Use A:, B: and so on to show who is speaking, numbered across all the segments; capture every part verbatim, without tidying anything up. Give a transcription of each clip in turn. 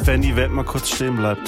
A: Wenn die Welt mal kurz stehen bleibt.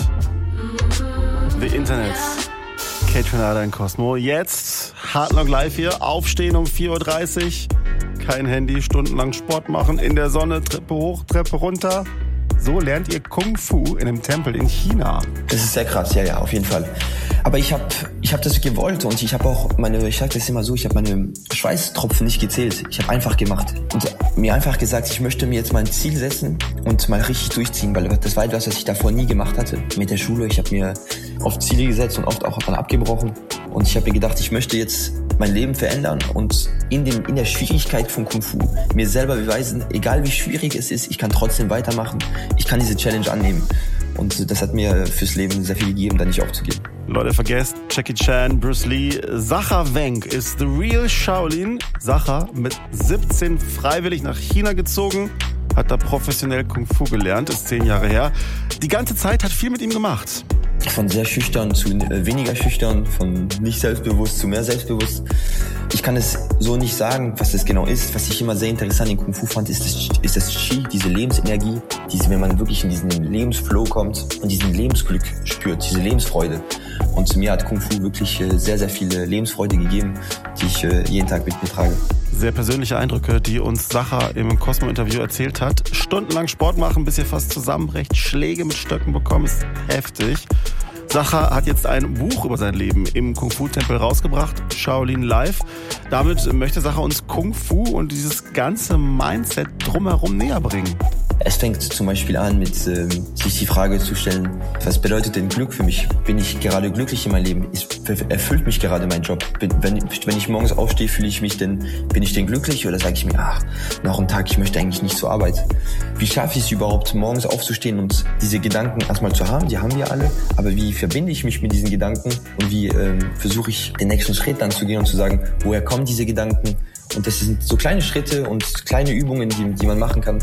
A: The Internet. Kate Renata in Cosmo. Jetzt Hard Knock Live hier. Aufstehen um vier Uhr dreißig. Kein Handy, stundenlang Sport machen. In der Sonne, Treppe hoch, Treppe runter. So lernt ihr Kung Fu in einem Tempel in China.
B: Das ist sehr krass, ja, ja, auf jeden Fall. Aber ich habe ich hab das gewollt und ich habe auch meine, ich sage das immer so, ich habe meine Schweißtropfen nicht gezählt. Ich habe einfach gemacht und mir einfach gesagt, ich möchte mir jetzt mal ein Ziel setzen und mal richtig durchziehen, weil das war etwas, was ich davor nie gemacht hatte mit der Schule. Ich habe mir oft Ziele gesetzt und oft auch dann abgebrochen und ich habe mir gedacht, ich möchte jetzt mein Leben verändern und in dem in der Schwierigkeit von Kung Fu mir selber beweisen, egal wie schwierig es ist, ich kann trotzdem weitermachen. Ich kann diese Challenge annehmen. Und das hat mir fürs Leben sehr viel gegeben, da nicht aufzugeben.
A: Leute, vergesst Jackie Chan, Bruce Lee. Sacha Weng ist the real Shaolin. Sacha mit siebzehn freiwillig nach China gezogen, hat da professionell Kung Fu gelernt, ist zehn Jahre her. Die ganze Zeit hat viel mit ihm gemacht.
B: Von sehr schüchtern zu weniger schüchtern, von nicht selbstbewusst zu mehr selbstbewusst. Ich kann es so nicht sagen, was das genau ist. Was ich immer sehr interessant in Kung Fu fand, ist das, ist das Qi, diese Lebensenergie, diese, wenn man wirklich in diesen Lebensflow kommt und diesen Lebensglück spürt, diese Lebensfreude. Und zu mir hat Kung Fu wirklich sehr, sehr viele Lebensfreude gegeben, die ich jeden Tag mit mir trage.
A: Sehr persönliche Eindrücke, die uns Sacha im Cosmo-Interview erzählt hat. Stundenlang Sport machen, bis ihr fast zusammenbrecht, Schläge mit Stöcken bekommen, ist heftig. Sacha hat jetzt ein Buch über sein Leben im Kung-Fu-Tempel rausgebracht, Shaolin Live. Damit möchte Sacha uns Kung Fu und dieses ganze Mindset drumherum näher bringen.
B: Es fängt zum Beispiel an mit ähm, sich die Frage zu stellen, was bedeutet denn Glück für mich? Bin ich gerade glücklich in meinem Leben? Ist, erfüllt mich gerade mein Job? Bin, wenn, wenn ich morgens aufstehe, fühle ich mich denn, bin ich denn glücklich? Oder sage ich mir, ach, noch ein Tag, ich möchte eigentlich nicht zur Arbeit. Wie schaffe ich es überhaupt, morgens aufzustehen und diese Gedanken erstmal zu haben? Die haben wir alle. Aber wie verbinde ich mich mit diesen Gedanken? Und wie ähm, versuche ich, den nächsten Schritt dann zu gehen und zu sagen, woher kommen diese Gedanken? Und das sind so kleine Schritte und kleine Übungen, die, die man machen kann,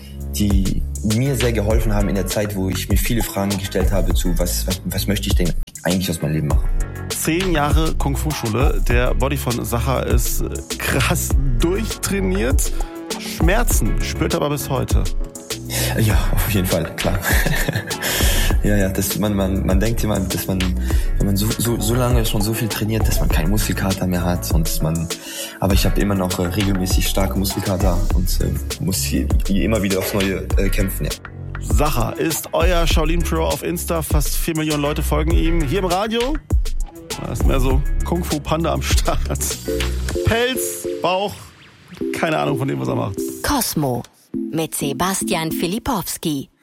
B: die mir sehr geholfen haben in der Zeit, wo ich mir viele Fragen gestellt habe zu, was, was, was möchte ich denn eigentlich aus meinem Leben machen.
A: Zehn Jahre Kung-Fu-Schule, der Body von Sacha ist krass durchtrainiert. Schmerzen spürt er aber bis heute.
B: Ja, auf jeden Fall, klar. Ja, ja, das, man, man, man denkt immer, dass man, wenn man so, so, so lange schon so viel trainiert, dass man keinen Muskelkater mehr hat und man, aber ich habe immer noch äh, regelmäßig starke Muskelkater und äh, muss hier, hier immer wieder aufs Neue äh, kämpfen, ja.
A: Sacha ist euer Shaolin Pro auf Insta, fast vier Millionen Leute folgen ihm. Hier im Radio, da ist mehr so Kung Fu Panda am Start. Pelz, Bauch, keine Ahnung von dem, was er macht.
C: Cosmo mit Sebastian Filipowski.